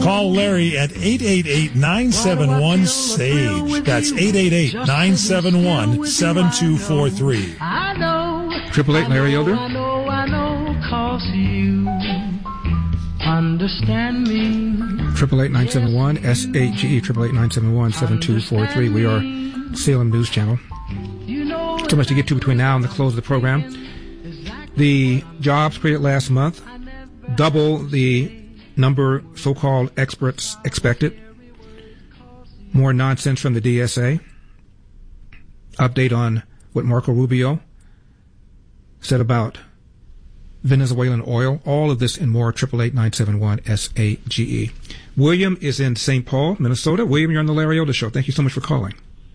Call Larry at 888-971-SAGE. That's 888-971-7243. 888-Larry-Elder. I know, 'cause you understand me. 888-971-SAGE. 888-971-7243. We are Salem News Channel. So much to get to between now and the close of the program. The jobs created last month, double the number so-called experts expected. More nonsense from the DSA. Update on what Marco Rubio said about Venezuelan oil. All of this and more. 888-971-SAGE. William is in St. Paul, Minnesota. William, you're on the Larry Elder Show. Thank you so much for calling.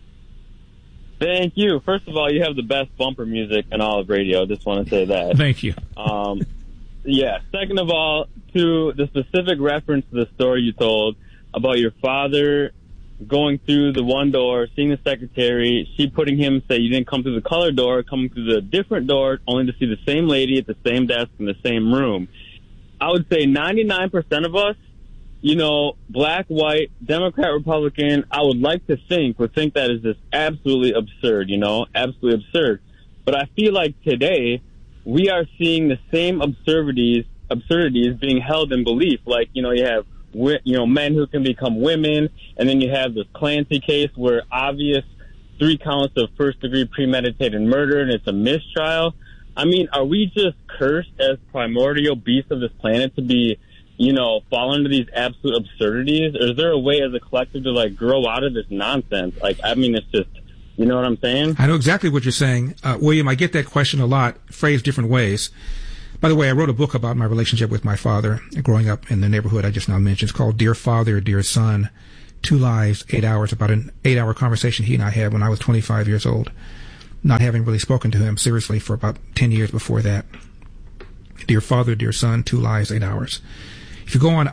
Thank you. First of all, you have the best bumper music in all of radio. Just want to say that. Thank you. Yeah. Second of all, to the specific reference to the story you told about your father going through the one door, seeing the secretary, she putting him, say you didn't come through the color door, coming through the different door, only to see the same lady at the same desk in the same room. I would say 99% of us, you know, black, white, Democrat, Republican, I would like to would think that is just absolutely absurd, you know, absolutely absurd. But I feel like today we are seeing the same absurdities being held in belief. Like, you know, you have, men who can become women, and then you have this Clancy case where obvious 3 counts of first-degree premeditated murder, and it's a mistrial. I mean, are we just cursed as primordial beasts of this planet to be, you know, fall into these absolute absurdities? Or is there a way as a collective to, like, grow out of this nonsense? Like, I mean, it's just, you know what I'm saying? I know exactly what you're saying. William, I get that question a lot, phrased different ways. By the way, I wrote a book about my relationship with my father growing up in the neighborhood I just now mentioned. It's called Dear Father, Dear Son, 2 Lives, 8 Hours, about an 8-hour conversation he and I had when I was 25 years old, not having really spoken to him seriously for about 10 years before that. Dear Father, Dear Son, 2 Lives, 8 Hours. If you go on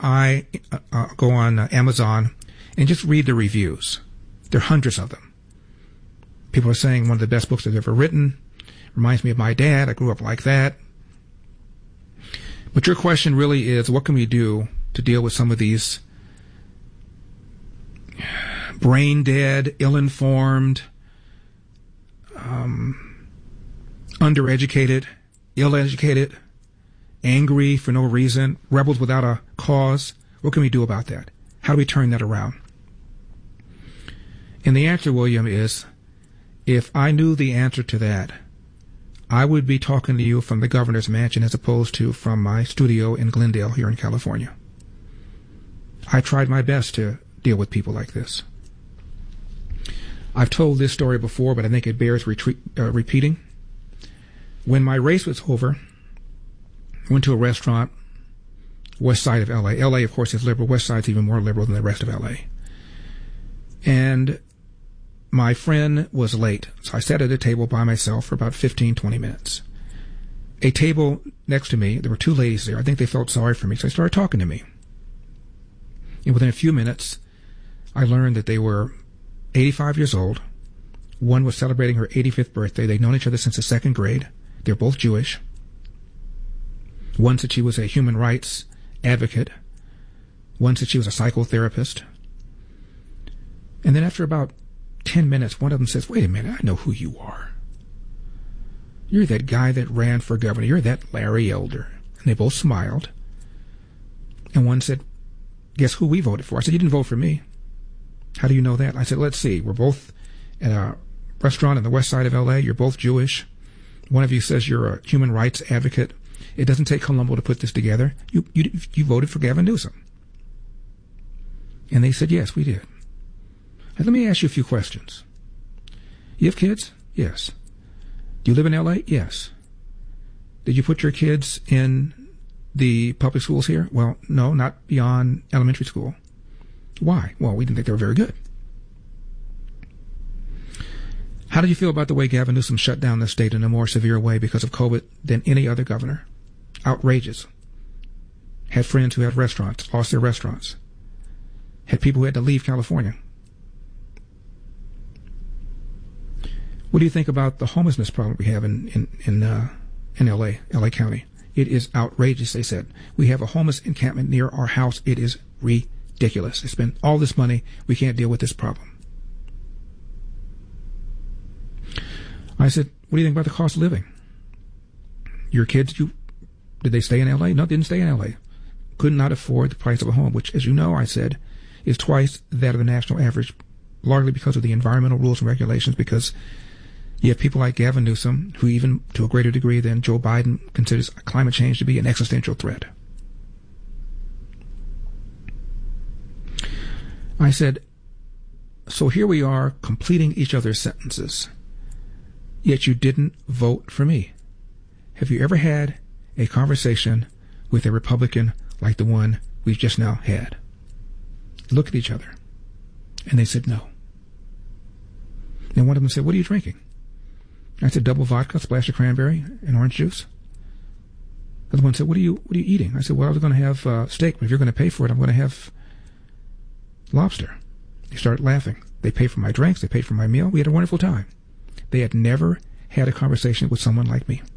Amazon and just read the reviews, there are hundreds of them. People are saying one of the best books they've ever written. Reminds me of my dad. I grew up like that. But your question really is, what can we do to deal with some of these brain-dead, ill-informed, undereducated, ill-educated, angry for no reason, rebels without a cause? What can we do about that? How do we turn that around? And the answer, William, is, if I knew the answer to that, I would be talking to you from the governor's mansion as opposed to from my studio in Glendale here in California. I tried my best to deal with people like this. I've told this story before, but I think it bears repeating. When my race was over, I went to a restaurant, west side of L.A. L.A., of course, is liberal. West side's even more liberal than the rest of L.A. And my friend was late, so I sat at a table by myself for about 15, 20 minutes. A table next to me, there were 2 ladies there. I think they felt sorry for me, so they started talking to me. And within a few minutes, I learned that they were 85 years old. One was celebrating her 85th birthday. They'd known each other since the 2nd grade. They're both Jewish. One said she was a human rights advocate. One said she was a psychotherapist. And then after about 10 minutes, one of them says, wait a minute, I know who you are. You're that guy that ran for governor. You're that Larry Elder. And they both smiled. And one said, guess who we voted for? I said, you didn't vote for me. How do you know that? I said, let's see. We're both at a restaurant on the west side of L.A. You're both Jewish. One of you says you're a human rights advocate. It doesn't take Columbo to put this together. You voted for Gavin Newsom. And they said, yes, we did. Now, let me ask you a few questions. You have kids? Yes. Do you live in L.A.? Yes. Did you put your kids in the public schools here? Well, no, not beyond elementary school. Why? Well, we didn't think they were very good. How did you feel about the way Gavin Newsom shut down the state in a more severe way because of COVID than any other governor? Outrageous. Had friends who had restaurants, lost their restaurants. Had people who had to leave California. What do you think about the homelessness problem we have in LA County? It is outrageous, they said. We have a homeless encampment near our house. It is ridiculous. ridiculous. They spend all this money. We can't deal with this problem. I said, what do you think about the cost of living? Your kids, did they stay in L.A.? No, they didn't stay in L.A. Could not afford the price of a home, which, as you know, I said, is twice that of the national average, largely because of the environmental rules and regulations, because you have people like Gavin Newsom, who even to a greater degree than Joe Biden considers climate change to be an existential threat. I said, so here we are completing each other's sentences, yet you didn't vote for me. Have you ever had a conversation with a Republican like the one we've just now had? Look at each other. And they said no. And one of them said, what are you drinking? I said, double vodka, splash of cranberry, and orange juice. The other one said, what are you eating? I said, well, I was going to have steak, but if you're going to pay for it, I'm going to have lobster. They started laughing. They paid for my drinks. They paid for my meal. We had a wonderful time. They had never had a conversation with someone like me.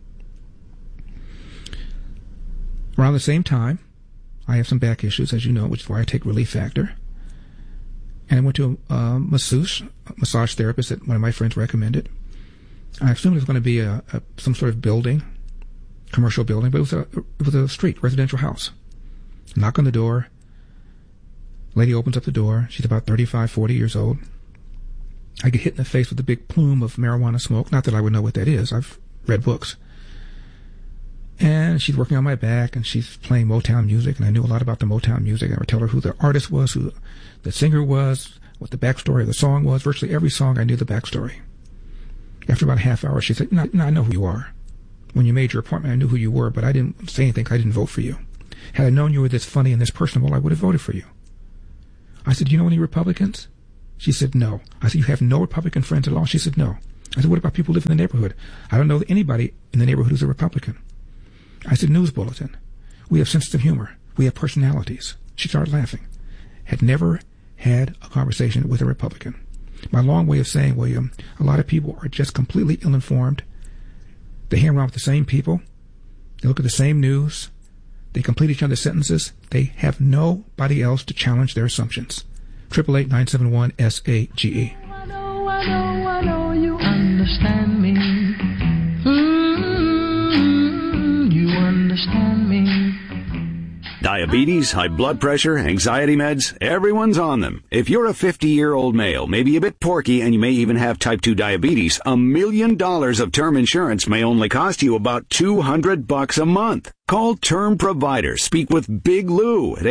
Around the same time, I have some back issues, as you know, which is why I take Relief Factor. And I went to a massage therapist that one of my friends recommended. I assumed it was going to be some sort of building, commercial building, but it was a street, residential house. Knock on the door. Lady opens up the door. She's about 35, 40 years old. I get hit in the face with a big plume of marijuana smoke. Not that I would know what that is. I've read books. And she's working on my back, and she's playing Motown music, and I knew a lot about the Motown music. I would tell her who the artist was, who the singer was, what the backstory of the song was. Virtually every song I knew the backstory. After about a half hour, she said, no, I know who you are. When you made your appointment, I knew who you were, but I didn't say anything. I didn't vote for you. Had I known you were this funny and this personable, I would have voted for you. I said, do you know any Republicans? She said, no. I said, you have no Republican friends at all? She said, no. I said, what about people who live in the neighborhood? I don't know anybody in the neighborhood who's a Republican. I said, news bulletin. We have sense of humor. We have personalities. She started laughing. Had never had a conversation with a Republican. My long way of saying, William, a lot of people are just completely ill-informed. They hang around with the same people. They look at the same news. They complete each other's sentences. They have nobody else to challenge their assumptions. 888-971-SAGE. I know you understand me. You understand me. Diabetes, high blood pressure, anxiety meds, everyone's on them. If you're a 50-year-old male, maybe a bit porky, and you may even have type 2 diabetes, $1 million of term insurance may only cost you about $200 a month. Call Term Provider. Speak with Big Lou at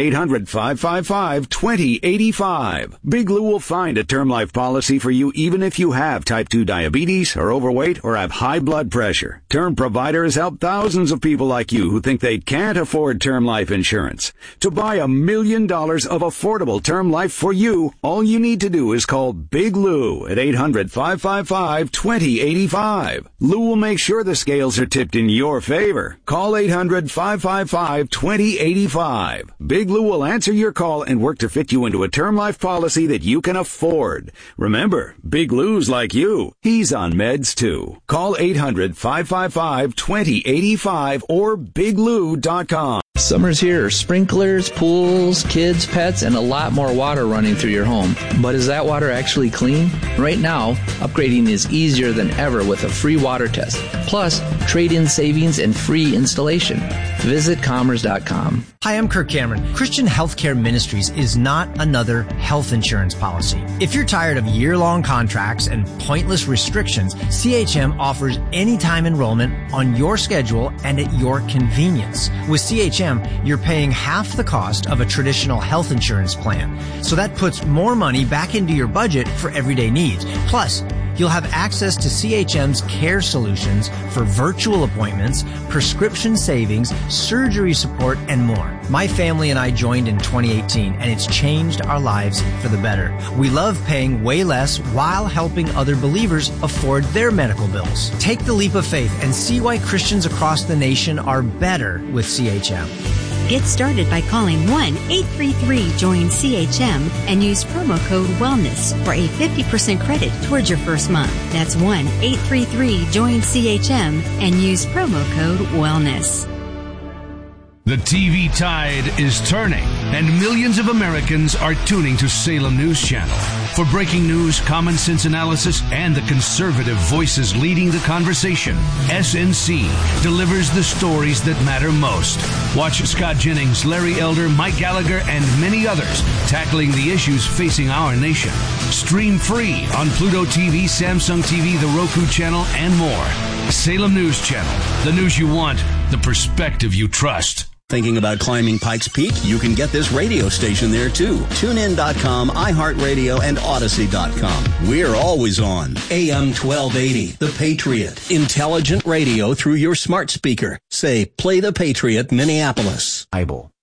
800-555-2085. Big Lou will find a term life policy for you even if you have type 2 diabetes, are overweight, or have high blood pressure. Term Provider has helped thousands of people like you who think they can't afford term life insurance. To buy $1 million of affordable term life for you, all you need to do is call Big Lou at 800-555-2085. Lou will make sure the scales are tipped in your favor. Call 800-555-2085. Big Lou will answer your call and work to fit you into a term life policy that you can afford. Remember, Big Lou's like you. He's on meds too. Call 800-555-2085 or biglou.com. Summer's here. Sprinklers, pools, kids, pets, and a lot more water running through your home. But is that water actually clean? Right now, upgrading is easier than ever with a free water test. Plus, trade-in savings and free installation. Visit Commerce.com. Hi, I'm Kirk Cameron. Christian Healthcare Ministries is not another health insurance policy. If you're tired of year-long contracts and pointless restrictions, CHM offers anytime enrollment on your schedule and at your convenience. With CHM, you're paying half the cost of a traditional health insurance plan. So that puts more money back into your budget for everyday needs. Plus, you'll have access to CHM's care solutions for virtual appointments, prescription savings, surgery support, and more. My family and I joined in 2018, and it's changed our lives for the better. We love paying way less while helping other believers afford their medical bills. Take the leap of faith and see why Christians across the nation are better with CHM. Get started by calling 1-833-JOIN-CHM and use promo code WELLNESS for a 50% credit towards your first month. That's 1-833-JOIN-CHM and use promo code WELLNESS. The TV tide is turning, and millions of Americans are tuning to Salem News Channel. For breaking news, common sense analysis, and the conservative voices leading the conversation, SNC delivers the stories that matter most. Watch Scott Jennings, Larry Elder, Mike Gallagher, and many others tackling the issues facing our nation. Stream free on Pluto TV, Samsung TV, the Roku channel, and more. Salem News Channel. The news you want, the perspective you trust. Thinking about climbing Pikes Peak? You can get this radio station there too. TuneIn.com, iHeartRadio, and Odyssey.com. We're always on. AM 1280, The Patriot. Intelligent radio through your smart speaker. Say, play The Patriot, Minneapolis. Bible.